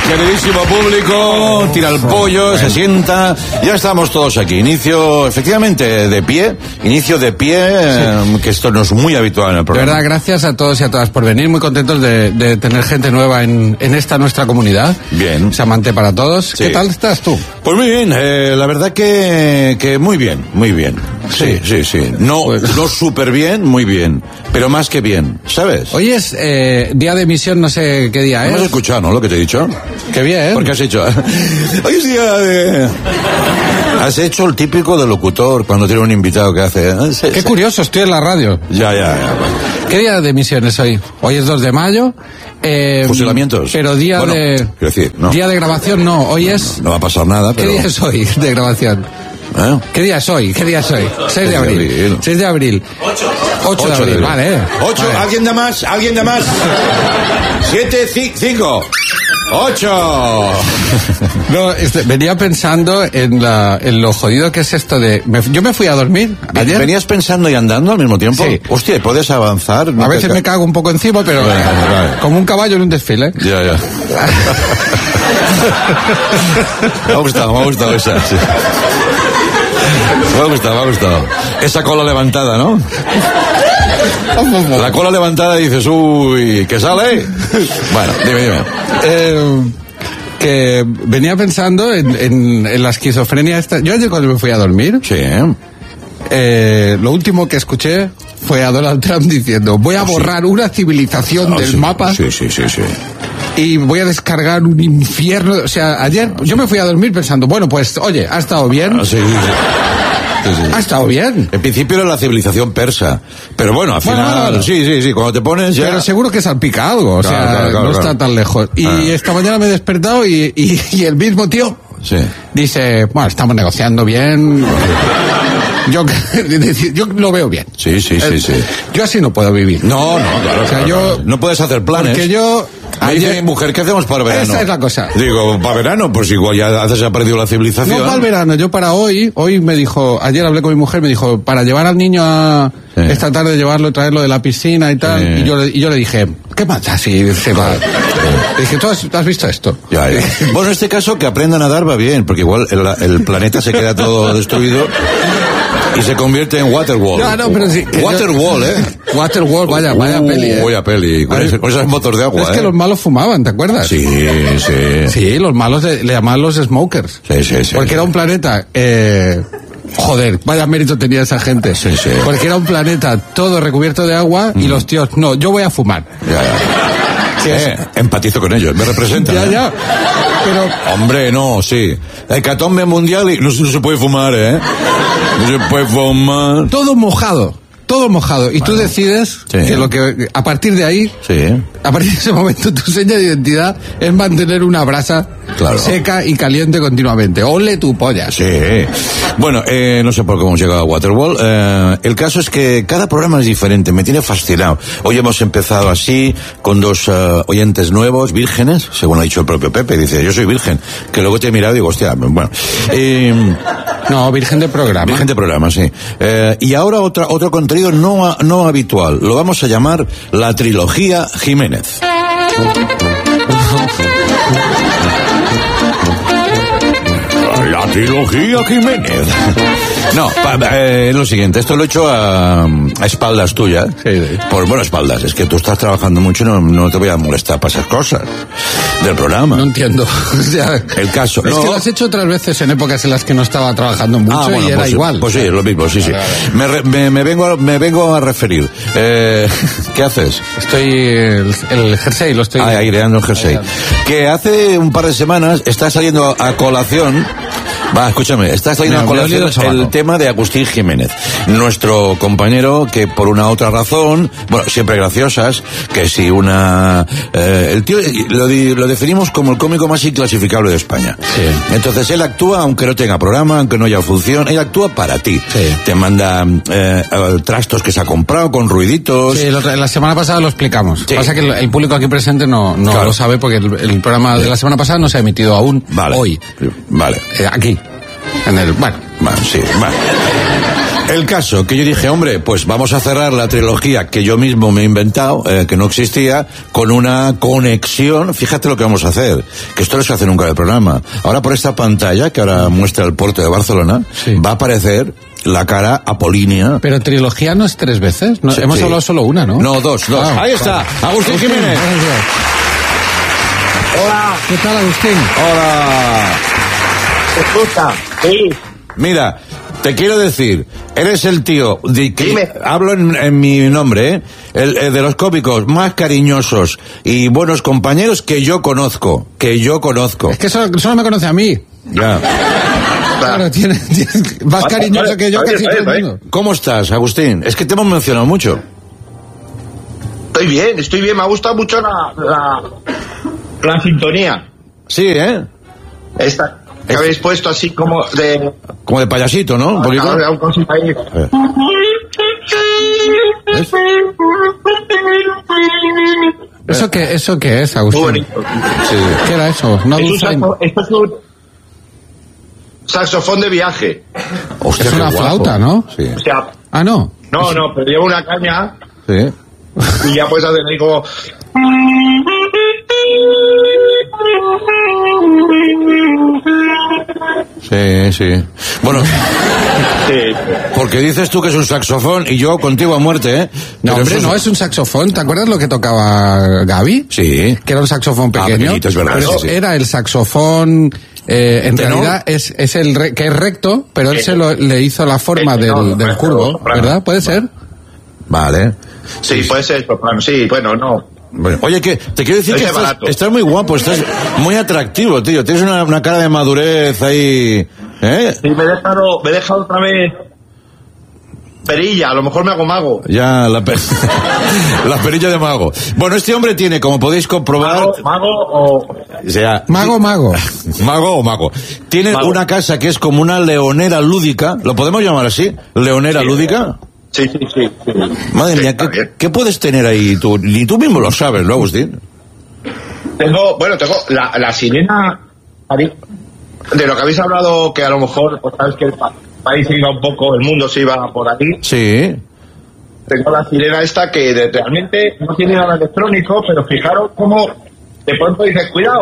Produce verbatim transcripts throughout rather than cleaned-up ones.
Queridísimo público, tira el pollo, se sienta. Ya estamos todos aquí. Inicio, efectivamente, de pie. Inicio de pie, sí. Que esto no es muy habitual en el programa. De verdad, gracias a todos y a todas por venir. Muy contentos de, de tener gente nueva en, en esta nuestra comunidad. Bien. Samante para todos. Sí. ¿Qué tal estás tú? Pues muy bien, eh, la verdad que, que muy bien, muy bien. Sí, sí, sí. sí. No, pues... no súper bien, muy bien. Pero más que bien, ¿sabes? Hoy es eh, día de emisión, no sé qué día es. ¿No has escuchado, no, lo que te he dicho? Qué bien. ¿Por qué has hecho? Hoy es día de... Has hecho el típico del locutor cuando tiene un invitado que hace... Sí, qué sí. Curioso, estoy en la radio. Ya, ya, ya. Bueno. ¿Qué día de emisión es hoy? Hoy es dos de mayo. Eh, Fusilamientos. Pero día bueno, de... Quiero decir, no. Día de grabación no, hoy es... No, no va a pasar nada, pero... ¿Qué día es hoy de grabación? ¿Eh? ¿Qué día es hoy? ¿Qué día es hoy? seis de abril. seis de abril. ocho de abril, vale. ocho, vale. ¿Alguien da más? ¿Alguien da más? siete, cinco. ¡Ocho! No, este, venía pensando en, la, en lo jodido que es esto de... Me, yo me fui a dormir ayer. ¿Venías pensando y andando al mismo tiempo? Sí. Hostia, ¿puedes avanzar? No a veces ca... me cago un poco encima, pero vale, vale. Como un caballo en un desfile. Ya, ya. Me ha gustado, me ha gustado esa. Sí. Me ha gustado, me ha gustado. Esa cola levantada, ¿no? La cola levantada y dices, uy, ¿qué sale? Bueno, dime, dime. Eh, que venía pensando en, en, en la esquizofrenia esta. Yo ayer cuando me fui a dormir, sí. eh, lo último que escuché fue a Donald Trump diciendo, voy a borrar sí. una civilización oh, del sí. mapa. Sí, sí, sí, sí. Y voy a descargar un infierno. O sea, ayer yo me fui a dormir pensando, bueno, pues, oye, ha estado bien. Ah, sí, sí, sí. Sí, sí. Ha estado bien. En principio era la civilización persa. Pero bueno, al final, bueno, bueno. sí, sí, sí, cuando te pones ya... Pero seguro que salpica algo, o claro, sea, claro, claro, no claro. está tan lejos. Y ah. esta mañana me he despertado y, y, y el mismo tío sí. dice, bueno, estamos negociando bien... Yo, yo lo veo bien. Sí, sí, sí, sí. Yo así no puedo vivir. No, no, claro. O sea, claro, yo... No puedes hacer planes. Porque yo... Me dice mi mujer, ¿qué hacemos para verano? Esa es la cosa. Digo, ¿para verano? Pues igual ya se ha perdido la civilización. No, para el verano. Yo para hoy, hoy me dijo, ayer hablé con mi mujer, me dijo, para llevar al niño a... Sí. Esta tarde llevarlo y traerlo de la piscina y tal. Sí. Y, yo, y yo le dije, ¿qué pasa si se va? Sí. Le dije, ¿tú has, has visto esto? Ya, ya. Bueno, en este caso, que aprenda a nadar va bien, porque igual el, el planeta se queda todo destruido y se convierte en Waterworld. No, no, pero sí. Waterworld, ¿eh? Waterworld, vaya, vaya uh, peli, ¿eh? Vaya peli, con, ese, con esos motos de agua, Es ¿eh? que los malos fumaban, ¿te acuerdas? Sí, sí. Sí, los malos de, le llamaban los smokers. Sí, sí, sí. Porque sí. era un planeta... Eh, Joder, vaya mérito tenía esa gente. Sí, sí. Porque era un planeta todo recubierto de agua mm. y los tíos, no, yo voy a fumar. Ya, ya. Eh, empatizo con ellos, me representan. ya, ¿eh? ya. Pero... Hombre, no, sí. Hecatombe mundial y no, no se puede fumar, ¿eh? No se puede fumar. Todo mojado. Todo mojado. Y bueno, tú decides sí. que lo que a partir de ahí, sí. a partir de ese momento, tu seña de identidad es mantener una brasa claro. seca y caliente continuamente. ¡Ole tu polla! Sí. Bueno, eh, no sé por qué hemos llegado a Waterworld. Eh, el caso es que cada programa es diferente. Me tiene fascinado. Hoy hemos empezado así, con dos uh, oyentes nuevos, vírgenes, según ha dicho el propio Pepe. Dice, yo soy virgen. Que luego te he mirado y digo, hostia, bueno. Eh, no, virgen de programa. Virgen de programa, sí. Eh, y ahora otra, otro contenido no, no habitual. Lo vamos a llamar la trilogía Jiménez. La trilogía Jiménez. No, pa, eh, lo siguiente, esto lo he hecho a, a espaldas tuyas. Sí, sí. Por, bueno, espaldas, es que tú estás trabajando mucho y no, no te voy a molestar para esas cosas del programa. No entiendo. O sea, el caso. Es no. que lo has hecho otras veces en épocas en las que no estaba trabajando mucho ah, bueno, y era pues, igual. Pues sí, es lo mismo, sí, sí. Vale, vale. Me, re, me, me, vengo, me vengo a referir. Eh, ¿Qué haces? Estoy, el, el jersey lo estoy... Ah, aireando el jersey. Aireando. Que hace un par de semanas está saliendo a colación... Va, escúchame, está saliendo a colación el tema de Agustín Jiménez, nuestro compañero que por una u otra razón, bueno, siempre graciosas, que si una... Eh, el tío lo, lo definimos como el cómico más inclasificable de España. Sí. Entonces él actúa, aunque no tenga programa, aunque no haya función, él actúa para ti. Sí. Te manda eh, trastos que se ha comprado con ruiditos. Sí, lo, la semana pasada lo explicamos. Sí. Pasa que el, el público aquí presente no, no claro. lo sabe porque el, el programa de la semana pasada no se ha emitido aún vale. hoy. Vale. Eh, aquí. En el, bueno. Bueno, sí, bueno. El caso que yo dije, hombre, pues vamos a cerrar la trilogía que yo mismo me he inventado, eh, que no existía, con una conexión. Fíjate lo que vamos a hacer, que esto no se hace nunca en el programa. Ahora por esta pantalla que ahora muestra el puerto de Barcelona, sí, va a aparecer la cara apolínea. Pero trilogía no es tres veces, no, sí, hemos sí. hablado solo una, ¿no? No, dos, dos. Ah, ahí está, Agustín Jiménez. Hola. ¿Qué tal, Agustín? Hola. ¿Te gusta? Sí. Mira, te quiero decir, eres el tío de que Dime. hablo en, en mi nombre, ¿eh? El, el de los cómicos más cariñosos y buenos compañeros que yo conozco, que yo conozco. Es que solo, solo me conoce a mí. Ya. Claro, tiene, tiene más vale, cariñoso vale, que yo vale, casi vale, todo el mundo. ¿Cómo estás, Agustín? Es que te hemos mencionado mucho. Estoy bien, estoy bien. Me ha gustado mucho la, la, la sintonía. Sí, ¿eh? Esta que es... habéis puesto así como de... Como de payasito, ¿no? Un poquito. Un cosito ahí. Eh. ¿Eso qué, ¿Eso qué es, Agustín? Muy bonito. Sí. ¿Qué era eso? No, es saxo, esto es un saxofón de viaje. Hostia, es una flauta, ¿no? Sí. O sea, ah, no. No, no, pero lleva una caña. Sí. Y ya puedes hacer ahí como... Sí, sí. Bueno, sí. Porque dices tú que es un saxofón y yo contigo a muerte, ¿eh? No, hombre, es... no es un saxofón. ¿Te acuerdas lo que tocaba Gaby? Sí. Que era un saxofón pequeño. Ah, es verdad, pero sí, sí. Era el saxofón... Eh, en ¿Tenor? Realidad es, es el re, que es recto, pero él eh, se lo, le hizo la forma eh, del, no, del curvo, soprano. ¿Verdad? ¿Puede ser? Vale. Sí, sí, puede ser soprano. Sí, bueno, no. Bueno, oye, que te quiero decir que estás, estás muy guapo, estás muy atractivo, tío. Tienes una, una cara de madurez ahí, ¿eh? Sí, me he dejado, me he dejado otra vez perilla, a lo mejor me hago mago. Ya, la, per... la perilla de mago. Bueno, este hombre tiene, como podéis comprobar... Mago, mago o... o sea, mago, mago. Mago o mago. Tiene mago. Una casa que es como una leonera lúdica, ¿lo podemos llamar así? ¿Leonera sí, lúdica? Sí, sí, sí. sí. Madre sí, mía, ¿qué, ¿qué puedes tener ahí tú? Ni tú mismo lo sabes, ¿no, Agustín? Tengo, bueno, tengo la, la sirena, de lo que habéis hablado, que a lo mejor, pues sabes que el país se iba un poco, el mundo se iba por aquí. Sí. Tengo la sirena esta que de, realmente no tiene nada electrónico, pero fijaros cómo de pronto dices, cuidado.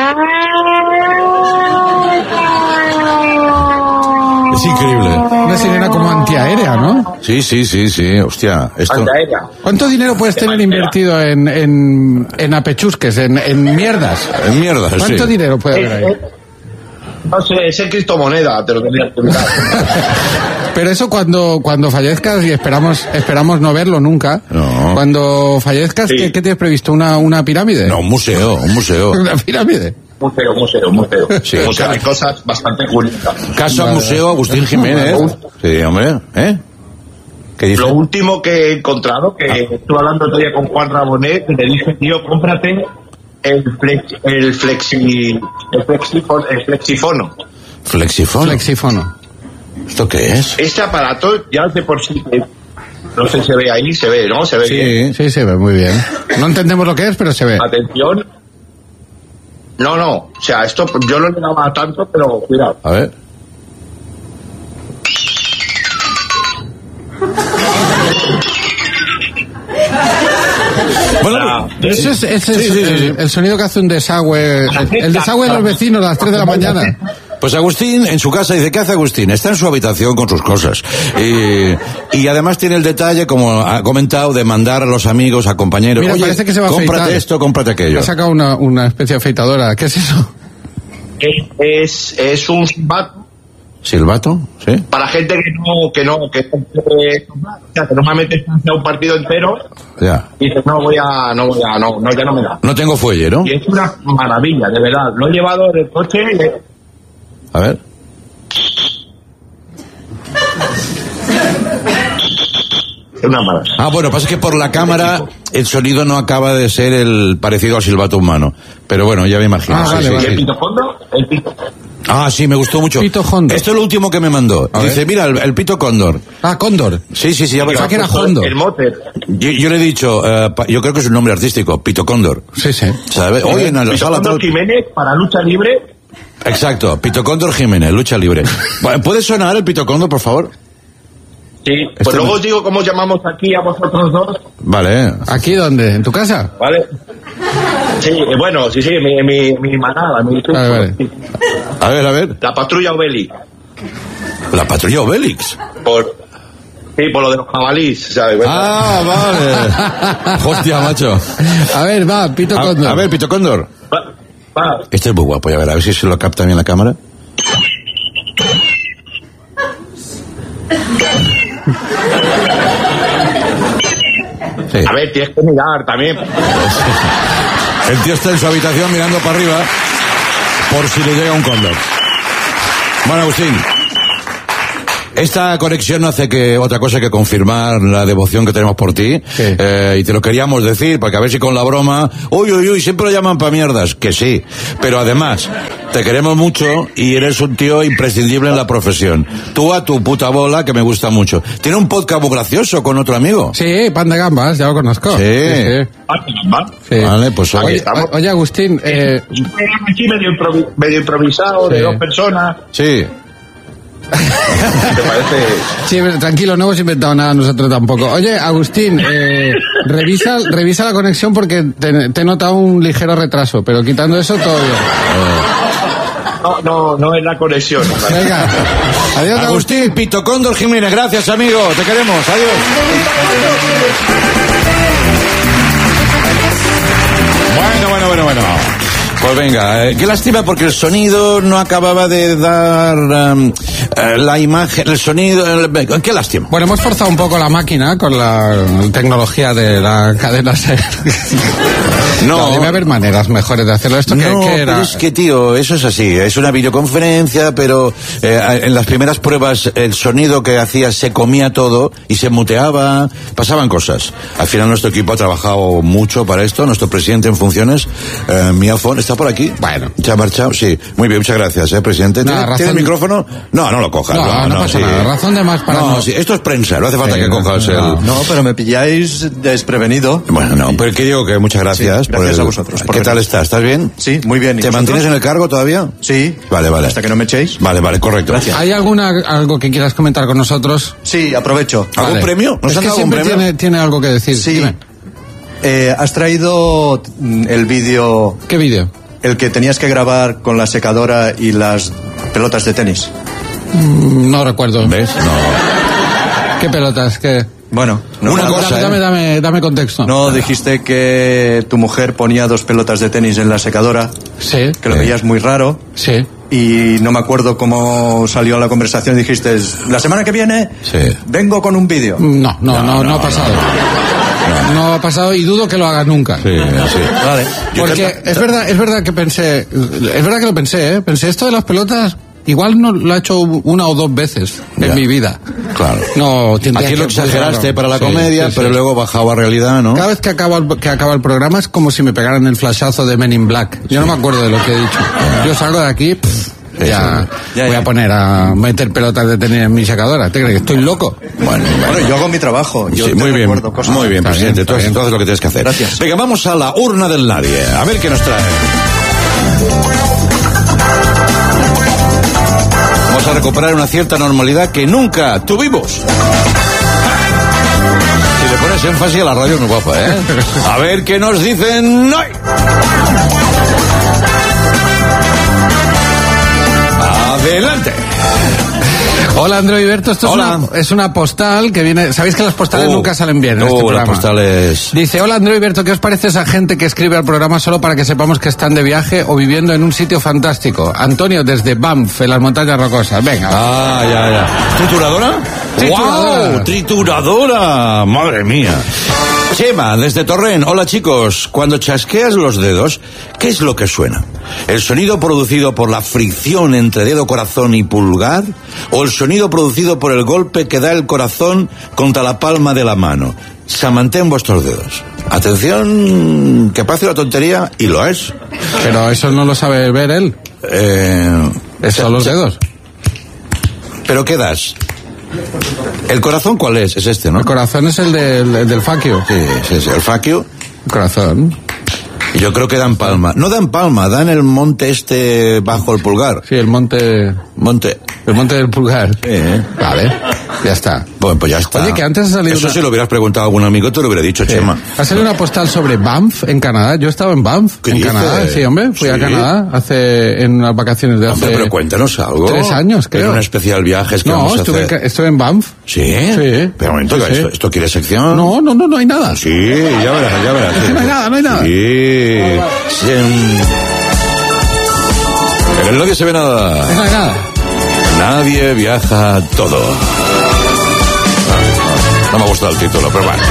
Es increíble. Una sirena como antiaérea, ¿no? Sí, sí, sí, sí, hostia. Esto... Antiaérea. ¿Cuánto dinero puedes tener invertido en, en, en apechusques, en, en mierdas? En mierdas, sí. ¿Cuánto dinero puede haber ahí? Eh, eh, no sé, es en criptomoneda, te lo tendría que mirar. Pero eso cuando cuando fallezcas, y esperamos esperamos no verlo nunca, no. Cuando fallezcas, sí. ¿qué, ¿qué tienes previsto? ¿Una, una pirámide? No, un museo, un museo. ¿Una pirámide? Museo, museo, museo. Sí, museo. Hay cosas bastante curiosas. Casa vale. Museo Agustín Jiménez. Sí, hombre, ¿eh? ¿Qué dice? Lo último que he encontrado, que ah. estuve hablando todavía con Juan Rabonet, le dije, tío, cómprate el flex, el flexi, el flexifono, el flexifono. ¿Flexifono? Flexifono. ¿Esto qué es? Este aparato ya de por sí, no sé si se ve ahí, se ve, ¿no? Se ve sí, bien. Sí, se ve muy bien. No entendemos lo que es, pero se ve. Atención. No, no, o sea, esto yo no le daba tanto, pero cuidado. A ver. Bueno, ese es, ese es sí, sí, el, sí. el sonido que hace un desagüe, el, el desagüe de los vecinos a las tres de la mañana. Pues Agustín en su casa dice, ¿qué hace Agustín? Está en su habitación con sus cosas. Y, y además tiene el detalle, como ha comentado, de mandar a los amigos, a compañeros. Mira, oye, parece que se va a cómprate afeitar. esto, cómprate aquello. Ha sacado una, una especie de afeitadora. ¿Qué es eso? Es, es, es un silbato. ¿Silbato? Sí. Para gente que no, que no, que, que, o sea, que normalmente está un partido entero. Ya. Y dices, no voy a, no voy a, no, no, ya no me da. No tengo fuelle, ¿no? Y es una maravilla, de verdad. Lo he llevado en el coche. Y... A ver. Es una maravilla. Ah, bueno, pasa que por la cámara el sonido no acaba de ser el parecido al silbato humano. Pero bueno, ya me imagino. Ah, sí, vale, sí, vale. ¿Y el sí. pito fondo? El pito. Ah, sí, me gustó mucho. Pito Hondo. Esto es lo último que me mandó. A Dice, ver. mira, el, el pito cóndor. Ah, cóndor. Sí, sí, sí. Ya O sea, que era Hondo. El mote. Yo, yo le he dicho, uh, pa, yo creo que es un nombre artístico, Pito Cóndor. Sí, sí. ¿Sabes? Oye, en la Pito sala... Cóndor Jiménez para lucha libre. Exacto, Pito Cóndor Jiménez, lucha libre. ¿Puede sonar el Pito Cóndor, por favor? Sí, pues Esto luego no... os digo cómo llamamos aquí a vosotros dos. Vale. ¿Aquí dónde? ¿En tu casa? Vale. Sí, bueno, sí, sí, mi, mi, mi manada, mi Vale, vale. A ver, a ver. La patrulla Obelix. La patrulla Obelix. Por, sí, por lo de los jabalís, ¿sabes? Ah, vale. Hostia, macho. A ver, va, Pito A, Cóndor. a ver, Pito Cóndor. Va, va. Este es muy guapo, ya ver, a ver si se lo capta bien la cámara. Sí. A ver, tienes que mirar también. El tío está en su habitación mirando para arriba por si le llega un cóndor. Bueno, Agustín, esta conexión no hace que otra cosa que confirmar la devoción que tenemos por ti. Sí. Eh, y te lo queríamos decir, porque a ver si con la broma, uy, uy, uy, siempre lo llaman pa' mierdas, que sí. Pero además, te queremos mucho y eres un tío imprescindible en la profesión. Tú a tu puta bola, que me gusta mucho. Tiene un podcast muy gracioso con otro amigo. Sí, Pan de Gambas, ya lo conozco. Sí. sí. Ah, Sí. Vale, pues Oye, oye. estamos. oye, Agustín, eh, Aquí medio, improvi- medio improvisado, Sí. de dos personas. Sí. ¿Te parece? sí, tranquilo, no hemos inventado nada nosotros tampoco. Oye, Agustín, eh, revisa, revisa la conexión porque te, te he notado un ligero retraso, pero quitando eso todo bien. No, no, no es la conexión. Venga, adiós, Agustín. Agustín Pito Cóndor Jiménez, gracias amigo, te queremos, adiós. Bueno, bueno, bueno, bueno. Pues venga, eh, qué lástima porque el sonido no acababa de dar um, eh, la imagen, el sonido, el, qué lástima. Bueno, hemos forzado un poco la máquina con la tecnología de la cadena SER. No. No, debe haber maneras mejores de hacerlo. Esto que, No, que era... pero es que, tío, eso es así. Es una videoconferencia, pero eh, en las primeras pruebas el sonido que hacía se comía todo y se muteaba, pasaban cosas. Al final nuestro equipo ha trabajado mucho para esto. Nuestro presidente en funciones, eh, mi iPhone, está por aquí. Bueno. ¿Se ha marchado? Sí. Muy bien, muchas gracias, eh, presidente. No, ¿Tiene, razón... ¿tiene el micrófono? No, no lo cojas. No, no, no pasa sí. nada. Razón de más para no. no... Sí, esto es prensa, no hace falta Sí, que no, cojas no, el... No, pero me pilláis desprevenido. Bueno, no, pero que digo que muchas gracias. Sí, gracias por el... a vosotros por ¿Qué tal venir. estás? ¿Estás bien? Sí, muy bien. ¿Y ¿Te vosotros? mantienes en el cargo todavía? Sí. Vale, vale. Hasta que no me echéis. Vale, vale, correcto. Gracias. ¿Hay alguna algo que quieras comentar con nosotros? Sí, aprovecho. ¿Algún Vale. premio? ¿Nos Es han que dado un siempre premio? tiene, tiene algo que decir. Sí. Dime. Eh, has traído mm, el vídeo, ¿Qué vídeo? el que tenías que grabar con la secadora y las pelotas de tenis. Mm, No recuerdo. ¿Ves? No. ¿Qué pelotas? ¿Qué? Bueno, no, Una nada. cosa, dame, ¿eh? dame, dame, dame contexto. No, dijiste que tu mujer ponía dos pelotas de tenis en la secadora, Sí, que lo Eh. veías muy raro. sí. Y no me acuerdo cómo salió la conversación. Dijiste, la semana que viene Sí. vengo con un vídeo. No, no, no, no, no, ha pasado. No. ha pasado y dudo que lo haga nunca. Sí, sí. Vale. Yo Porque creo- es verdad, es verdad que pensé, es verdad que lo pensé, ¿eh? Pensé esto de las pelotas, igual no lo he hecho una o dos veces Ya. en mi vida. Claro. No, tendría Aquí lo que- exageraste claro. para la Sí, comedia, sí, sí. pero luego bajaba a realidad, ¿no? Cada vez que acaba, el, que acaba el programa es como si me pegaran el flashazo de Men in Black. Yo no me acuerdo de lo que he dicho. Yo salgo de aquí, pff, Sí, ya, sí. Ya, voy ya. a poner a meter pelotas de tenis en mi secadora. ¿Te crees que estoy loco? Bueno, Bueno, yo hago mi trabajo. Yo Sí, te muy bien, recuerdo cosas. muy bien, Está presidente. bien, Tú está haces bien. tú haces lo que tienes que hacer. Gracias. Venga, vamos a la urna del nadie. A ver qué nos trae. Vamos a recuperar una cierta normalidad que nunca tuvimos. Si le pones énfasis a la radio, muy guapa, ¿eh? A ver qué nos dicen hoy. Adelante. Hola, Andreu y Berto. Esto Hola. Es, una, es una postal que viene... Sabéis que las postales Uh, nunca salen bien en uh, este las programa. postales. Dice, hola Andreu y Berto, ¿qué os parece esa gente que escribe al programa solo para que sepamos que están de viaje o viviendo en un sitio fantástico? Antonio, desde Banff, en las montañas rocosas. Venga. Ah, ya, ya. ¿Trituradora? Trituradora. ¡Wow! ¡Trituradora! ¡Madre mía! Chema, desde Torrent. Hola, chicos. Cuando chasqueas los dedos, ¿qué es lo que suena? ¿El sonido producido por la fricción entre dedo, corazón y pulgar? ¿O el sonido producido por el golpe que da el corazón contra la palma de la mano? Samantén vuestros dedos. Atención, que parece una tontería, y lo es. Pero eso no lo sabe ver él. Eh, Esos son los dedos. ¿Pero qué das? ¿El corazón cuál es? Es este, ¿no? El corazón es el del, el del faquio. Sí, sí, sí, el faquio. El corazón. Yo creo que dan palma. No dan palma, dan el monte este bajo el pulgar. Sí, el monte... Monte. El Monte del Pulgar. Sí, ¿eh? Vale, ya está. Bueno, pues ya está. Oye, que antes ha salido Eso una... si lo hubieras preguntado a algún amigo te lo hubiera dicho, Sí. Chema. Ha salido una postal sobre Banff en Canadá. Yo he estado en Banff, ¿Qué en dices? Canadá. Sí, hombre, fui Sí. a Canadá hace en unas vacaciones de hace... Hombre, pero cuéntanos algo. Tres años, creo. En un especial viajes que No, vamos a estuve, en, hacer. Ca- estuve en Banff. ¿Sí? Sí. Pero un momento, Sí, sí. ¿esto, ¿esto quiere sección? No, no, no, no hay nada. Sí, ya verás, ya verás. Sí. No hay nada, no hay nada. Sí. Sí, en... en el nadie se ve nada. No hay nada. Nadie viaja todo. No me ha gustado el título, pero bueno.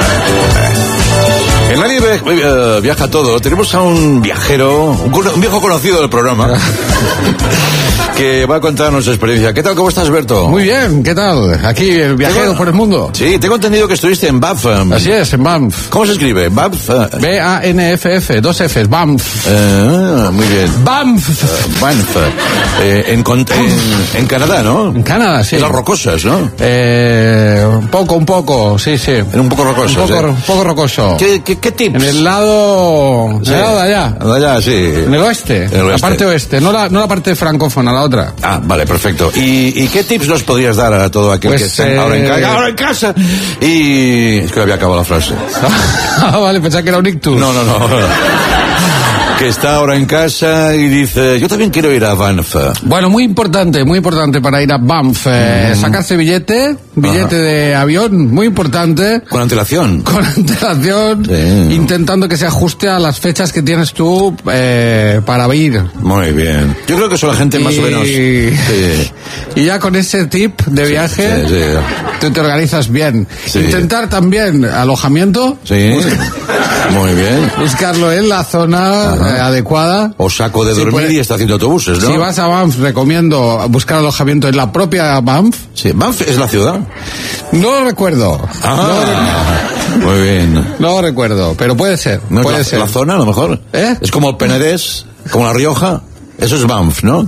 En Nadie eh, viaja todo, tenemos a un viajero, un, un viejo conocido del programa, que va a contarnos su experiencia. ¿Qué tal? ¿Cómo estás, Berto? Muy bien, ¿qué tal? Aquí, el viajero Tengo... por el mundo. Sí, tengo entendido que estuviste en Banff. Así es, en Banff. ¿Cómo se escribe? Banff. B A N F F, dos Fs, Banff. Eh, muy bien. Banff. Uh, Banff. Eh, en, en, en Canadá, ¿no? En Canadá, sí. En las rocosas, ¿no? Eh, un poco, un poco, sí, sí. En un poco rocosas. Un poco, ¿eh? un poco rocoso. ¿Qué, qué, qué tips? En el lado, Sí. en el lado de allá. De allá, sí. En el oeste. En el La oeste. parte oeste, no la, no la parte francófona, la otra. Ah, vale, perfecto. ¿Y, y qué tips nos podrías dar a todo aquel Pues, que está eh... ahora, en ca- ahora en casa? Y... es que había acabado la frase. Ah, vale, pensaba que era un ictus. No, no, no. Que está ahora en casa y dice, yo también quiero ir a Banff. Bueno, muy importante, muy importante para ir a Banff. Eh, Mm. Sacarse billete, billete Ajá. de avión, muy importante. Con antelación. Con antelación, Sí. intentando que se ajuste a las fechas que tienes tú eh, para ir. Muy bien. Yo creo que eso la gente más o menos... Sí. Y ya con ese tip de viaje, sí, sí. tú te organizas bien. Sí. Intentar también alojamiento, Sí. Muy bien. buscarlo en la zona eh, adecuada. O saco de Sí, dormir puede- y está haciendo autobuses, ¿no? Si vas a Banff, recomiendo buscar alojamiento en la propia Banff. Sí. ¿Banff es la ciudad? No lo recuerdo. Ah, muy bien. No, no lo recuerdo, pero puede ser. ¿No es puede la, ser. la zona, a lo mejor? ¿Eh? Es como el Penedés, como la Rioja. Eso es Banff, ¿no?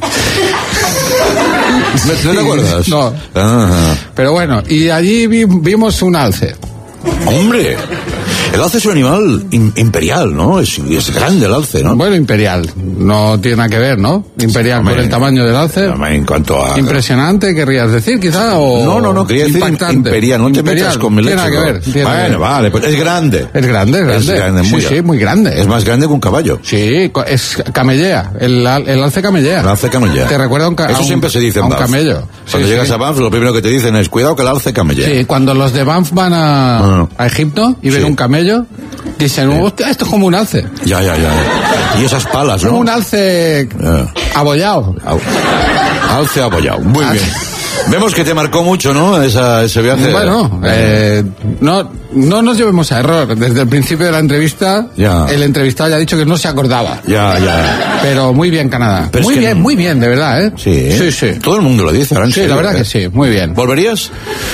¿No te acuerdas? No. Ah. Pero bueno, y allí vi- vimos un alce. ¡Hombre! El alce es un animal im- imperial, ¿no? Es, es grande el alce, ¿no? Bueno, imperial. No tiene nada que ver, ¿no? Imperial Hombre, por el tamaño del alce. En cuanto a... Impresionante, querrías decir, quizá, o... No, no, no, quería decir impactante. imperial. No te Imperial. metas con mi Tiene nada que léxico. ver. tiene nada que Bueno, ver. vale, pues es grande. Es grande, es grande. Es grande, muy sí, grande. sí, muy grande. Es más grande que un caballo. Sí, co- es camellea. El, al- el alce camellea. El alce camellea. Te recuerda a un, ca- Eso a un- siempre se dice a en un Banff. camello. Cuando Sí, llegas sí. a Banff, lo primero que te dicen es, cuidado que el alce camellea. Sí, cuando los de Banff van a, Ah. a Egipto y ven Sí. un camello, dicen, hostia, esto es como un alce. Ya, ya, ya. Y esas palas, ¿no? Como un alce Ah. abollado. Au. Alce apoyado. Muy Alce. bien. Vemos que te marcó mucho, ¿no? Esa, ese viaje. Bueno, eh, no, no nos llevemos a error. Desde el principio de la entrevista, Ya. el entrevistado ya ha dicho que no se acordaba. Ya, ya. Pero muy bien, Canadá. Pero es muy que bien, no- muy bien, de verdad, ¿eh? Sí. Sí, sí. Todo el mundo lo dice ahora en Sí, serio, la verdad ¿eh? que sí, muy bien. ¿Volverías?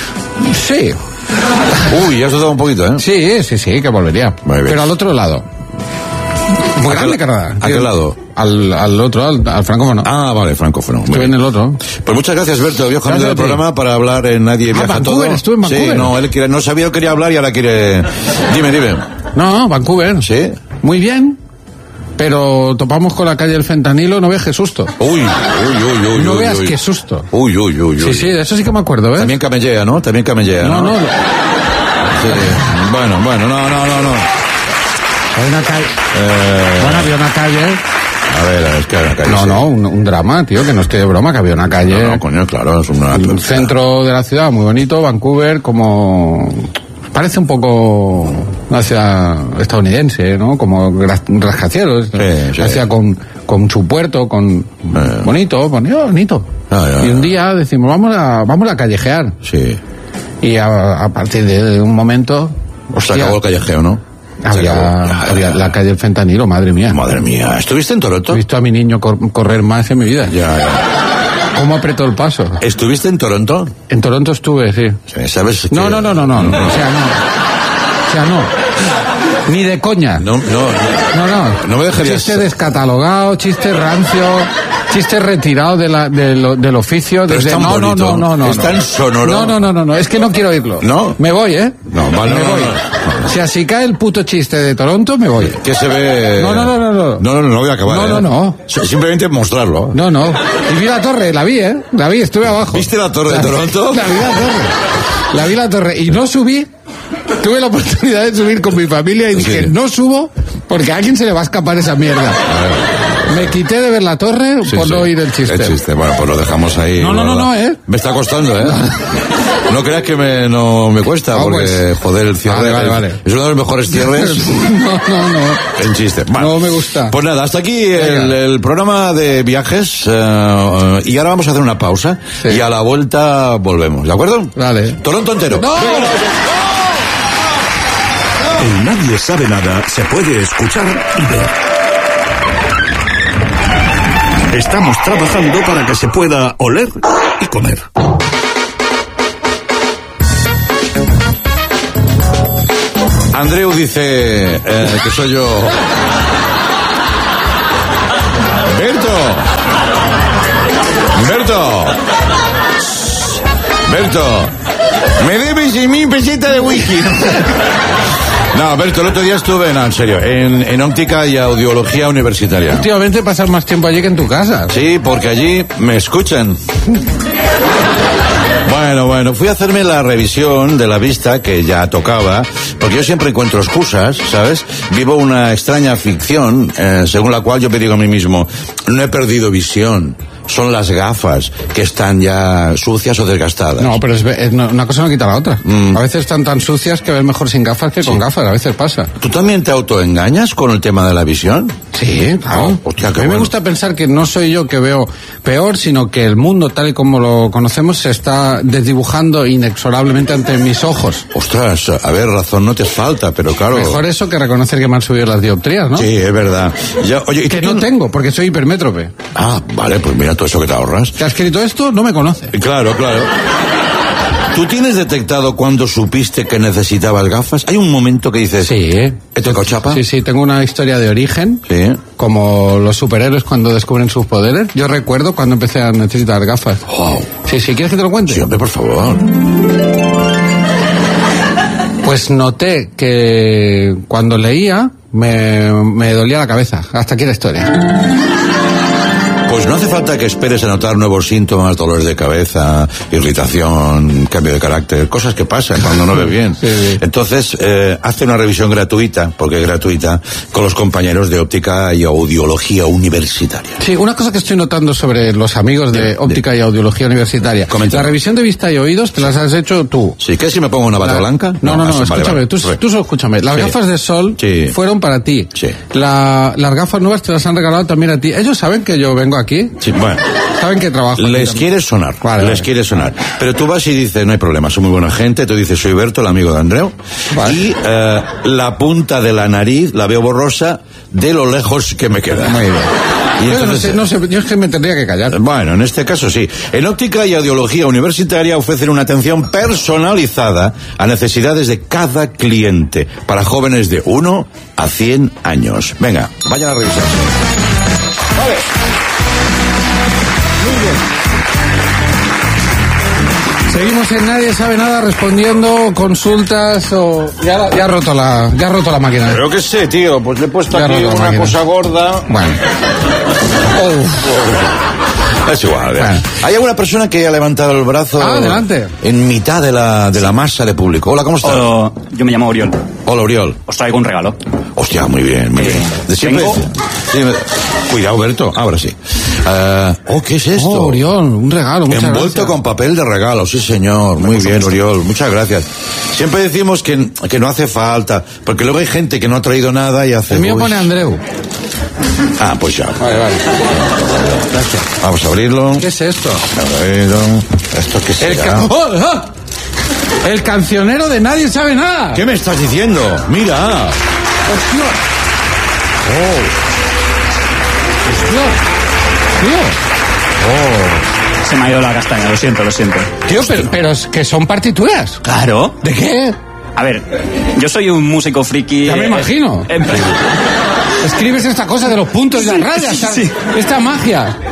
Sí, Uy, ya has dudado un poquito, ¿eh? sí, sí, sí, que volvería. Muy bien. Pero al otro lado. Muy ¿A qué grande, la- Canadá. a qué lado? Al, al otro, al, al francófono. Ah, vale, francófono. Muy Estuve en bien. el otro. Pues muchas gracias, Berto, viejo amigo Gracias del a ti. programa, para hablar en Nadie Ah, Viaja Vancouver, Todo. estuve en Vancouver. Sí, no, él quiere, no sabía que quería hablar y ahora quiere... Dime, dime. No, Vancouver. ¿Sí? Muy bien. Pero topamos con la calle del fentanilo, no veas qué susto. Uy, uy, uy, uy. No uy, veas uy. qué susto. Uy, uy, uy, Sí, uy. sí, de eso sí que me acuerdo, ¿eh? También camellea, ¿no? También camellea, ¿no? No, no. Sí. Bueno, bueno, no, no, no, no. Hay una calle. Eh, Bueno, había una calle. a ver, es que hay una calle. No, sí. no, un, un drama, tío, que no estoy de broma, que había una calle. No, no, coño, claro, es una... El centro de la ciudad, muy bonito, Vancouver, como... Parece un poco una ciudad estadounidense, ¿no? Como gra- rascacielos. Sí, sí. Una ciudad con, con su puerto, con... Eh. Bonito, bonito, bonito. Ah, ya, y un ya. día decimos, vamos a, vamos a callejear. Sí. Y a, a partir de un momento... Se hostia, acabó el callejeo, ¿no? Se acabó. había, Ya, había ya. la calle del fentanilo, madre mía. Madre mía, ¿estuviste en Toronto? He visto a mi niño cor- correr más en mi vida. Ya, ya. ¿Cómo apretó el paso? ¿Estuviste en Toronto? En Toronto estuve, sí. Sí, ¿sabes? No, que- no, no, no, no. O sea, no. O sea, no. Ni de coña. No, no, No, no. no me dejarías- Chiste descatalogado, chiste rancio. chiste retirado de la, de lo, del oficio. Desde... Es tan no, bonito. no, no, no, no. Es tan sonoro. No, no, no, no, no, es que no quiero oírlo. ¿No? Me voy, ¿eh? No, vale, me no, voy. no, no. Si así cae el puto chiste de Toronto, me voy. Que se ve... No, no, no, no. No, no, no, no voy a acabar. No, no, ¿eh? no. Simplemente mostrarlo. No, no. Y vi la torre, la vi, ¿eh? La vi, estuve abajo. ¿Viste la torre la, de Toronto? La vi la torre. La vi la torre. Y no subí. Tuve la oportunidad de subir con mi familia y dije, sí. no subo porque a alguien se le va a escapar esa mierda. Me quité de ver la torre sí, por sí. no oír el chiste. El chiste, bueno, pues lo dejamos ahí. No, no, no, no, ¿eh? Me está costando, ¿eh? No creas que me, no me cuesta, no, porque, pues, joder, el cierre vale, vale, vale. es uno de los mejores cierres. No, no, no. El chiste. Bueno, no me gusta. Pues nada, hasta aquí el, el programa de viajes. Uh, y ahora vamos a hacer una pausa. Sí. Y a la vuelta volvemos, ¿de acuerdo? Vale. Toronto entero. ¡No! En Nadie Sabe Nada se puede escuchar y ver. Estamos trabajando para que se pueda oler y comer. Andreu dice eh, que soy yo. Berto. Berto. Berto. Me debes seis mil pesetas de whisky. No, Berto, el otro día estuve, no, en serio, en, en óptica y audiología universitaria. Últimamente pasas más tiempo allí que en tu casa. Sí, porque allí me escuchan. Bueno, bueno, fui a hacerme la revisión de la vista que ya tocaba, porque yo siempre encuentro excusas, ¿sabes? Vivo una extraña ficción, eh, según la cual yo me digo a mí mismo, no he perdido visión. Son las gafas que están ya sucias o desgastadas. No, pero es, es, no, una cosa no quita la otra. Mm. A veces están tan sucias que ves mejor sin gafas que sí. con gafas, a veces pasa. ¿Tú también te autoengañas con el tema de la visión? Sí, claro. Oh, hostia, a mí bueno. me gusta pensar que no soy yo que veo peor, sino que el mundo tal y como lo conocemos se está desdibujando inexorablemente ante mis ojos. Ostras, a ver, razón no te falta, pero claro... Mejor eso que reconocer que me han subido las dioptrías, ¿no? Sí, es verdad. Ya, oye, ¿y que tú no tengo, porque soy hipermétrope. Ah, vale, pues mira todo eso que te ahorras. ¿Te ha escrito esto? No me conoce. Claro, claro. ¿Tú tienes detectado cuando supiste que necesitabas gafas? Hay un momento que dices... Sí. ¿He tocado chapa? Sí, sí, tengo una historia de origen. Sí. Como los superhéroes cuando descubren sus poderes. Yo recuerdo cuando empecé a necesitar gafas. Wow. Sí, sí, ¿quieres que te lo cuente? Sí, hombre, por favor. Pues noté que cuando leía me, me dolía la cabeza. Hasta aquí la historia. Pues no hace falta que esperes a notar nuevos síntomas, dolores de cabeza, irritación, cambio de carácter, cosas que pasan cuando no ves bien. Sí, sí. Entonces, eh, hace una revisión gratuita, porque es gratuita, con los compañeros de óptica y audiología universitaria. Sí, una cosa que estoy notando sobre los amigos de, de óptica de, y audiología universitaria. Comenta. La revisión de vista y oídos te las has hecho tú. Sí, ¿qué si me pongo una bata la, blanca? No, no, no, no escúchame, vale, vale. Tú, tú solo escúchame. Las sí. gafas de sol sí. fueron para ti. Sí. La, las gafas nuevas te las han regalado también a ti. Ellos saben que yo vengo aquí. Sí, bueno. Saben que trabajo. Les quiere sonar, vale, les vale. quiere sonar. Pero tú vas y dices, no hay problema, soy muy buena gente, tú dices, soy Berto, el amigo de Andreu, vale. y eh, la punta de la nariz la veo borrosa de lo lejos que me queda. Muy bien. Y yo, entonces, no sé, no sé, yo es que me tendría que callar. Bueno, en este caso sí. En óptica y audiología universitaria ofrecen una atención personalizada a necesidades de cada cliente para jóvenes de uno a cien años. Venga, vayan a revisar. Vale. Muy bien. Seguimos en Nadie Sabe Nada respondiendo consultas o... Ya, ya ha roto la ya ha roto la máquina. Pero que sé, tío, pues le he puesto ya aquí una máquina. Cosa gorda. Bueno. Oh. Es igual. Bueno. Hay alguna persona que haya levantado el brazo ah, adelante. en mitad de la, de la masa de público. Hola, ¿cómo estás? Hola, yo me llamo Oriol. Hola, Oriol. Os traigo un regalo. Hostia, muy bien, muy eh, bien. De siempre... tengo... sí, cuidado, Berto, ahora sí. Uh, oh, ¿qué es esto? Oh, Oriol, un regalo, muchas Envuelto gracias. con papel de regalo, sí señor. Muy bien, gusto. Oriol, muchas gracias. Siempre decimos que, que no hace falta, porque luego hay gente que no ha traído nada y hace... El mío uy. pone Andreu. Ah, pues ya. Vale, vale. Gracias. Vamos a abrirlo. ¿Qué es esto? A ver, ¿esto qué será? El, ca- oh, oh. El cancionero de Nadie Sabe Nada. ¿Qué me estás diciendo? Mira. Hostia. Oh. Hostia. Tío. Oh. Se me ha ido la castaña, lo siento, lo siento. Tío, pero, pero es que son partituras. Claro. ¿De qué? A ver, yo soy un músico friki... Ya me eh, imagino. Eh, Escribes esta cosa de los puntos y las rayas, sí, sí. esta magia.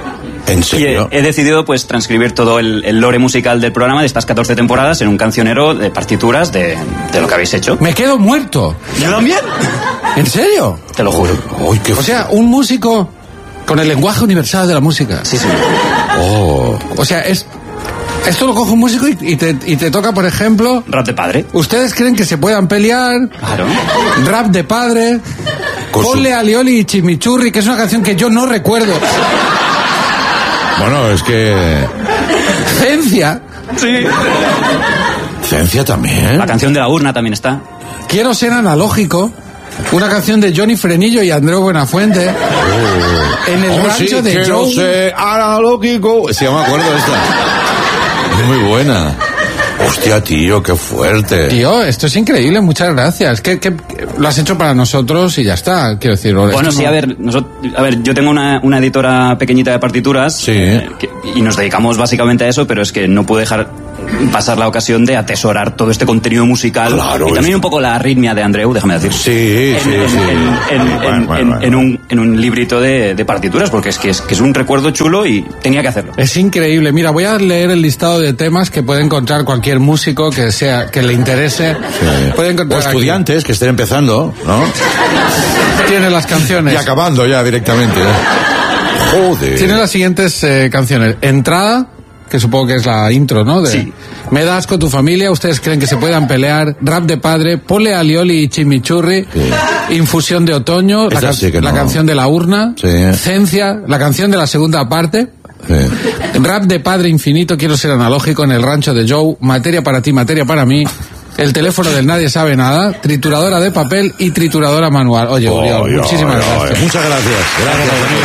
¿En serio? Y he, he decidido pues transcribir todo el, el lore musical del programa de estas catorce temporadas en un cancionero de partituras de, de lo que habéis hecho. Me quedo muerto. ¿Yo también? ¿En serio? Te lo juro. Uy, qué O sea, un músico con el lenguaje universal de la música. Sí, sí. Oh. O sea, es esto lo coge un músico y, y, te, y te toca, por ejemplo... Rap de padre. ¿Ustedes creen que se puedan pelear? Claro. Rap de padre. Con su- Ponle alioli y chimichurri, que es una canción que yo no recuerdo. Bueno, es que... Cencia. Sí. Ciencia también. La canción de la urna también está. Quiero ser analógico. Una canción de Johnny Frenillo y Andreu Buenafuente. Oh. En el Oh, rancho sí, de que Joe. no sé, analógico. Sí, me acuerdo de esta. Es muy buena. Hostia, tío, qué fuerte. Tío, esto es increíble, muchas gracias. ¿Qué, qué, qué- lo has hecho para nosotros y ya está, quiero decir. Bueno, esto sí, no- a ver, nosotros, a ver, yo tengo una, una editora pequeñita de partituras. Sí. eh, que- y nos dedicamos básicamente a eso, pero es que no pude dejar pasar la ocasión de atesorar todo este contenido musical. Claro, y también es- un poco la arritmia de Andreu, déjame decir. Sí, En, sí, en- sí. en- en- Bueno, en- bueno, en- bueno. en un, en un librito de, de partituras, porque es que, es que es un recuerdo chulo y tenía que hacerlo. Es increíble. Mira, voy a leer el listado de temas que puede encontrar cualquier músico que sea que le interese. Sí. Puede O encontrar aquí. estudiantes que estén empezando, ¿no? Tiene las canciones. Y acabando ya directamente. ¿eh? Joder. Tiene las siguientes eh, canciones. Entrada, que supongo que es la intro, ¿no? De Sí. Me das con tu familia, ustedes creen que se puedan pelear. Rap de padre, Ponle alioli y chimichurri. Sí. Infusión de otoño, la, Esa ca- sí que la no. canción de la urna. Sí. Cencia, la canción de la segunda parte. Sí. Rap de padre infinito, quiero ser analógico en el rancho de Joe. Materia para ti, materia para mí. El teléfono del nadie sabe nada. Trituradora de papel y trituradora manual. Oye, Uriol, Oy, muchísimas oy, oy. gracias. Muchas gracias. Gracias, amigo.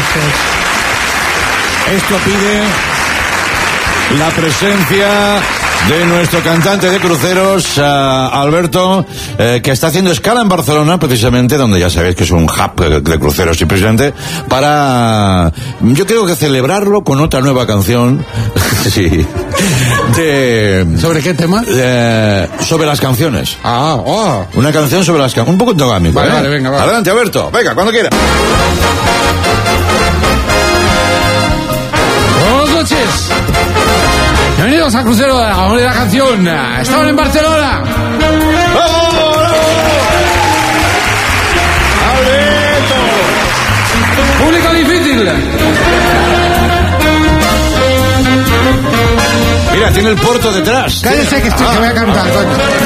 Esto pide la presencia de nuestro cantante de cruceros, uh, Alberto, eh, que está haciendo escala en Barcelona, precisamente, donde ya sabéis que es un hub de, de cruceros y precisamente, para, yo creo que celebrarlo con otra nueva canción, sí, de... ¿Sobre qué tema? eh, sobre las canciones. Ah, oh. Una canción sobre las canciones, un poco endogámico. Vale, ¿eh? vale, venga, va. Adelante, Alberto, venga, cuando quiera. Buenas noches. Bienvenidos al crucero de la, de la canción. Estaban en Barcelona. Público difícil. Mira, tiene el puerto detrás. Cállese que estoy, que voy a cantar, coño.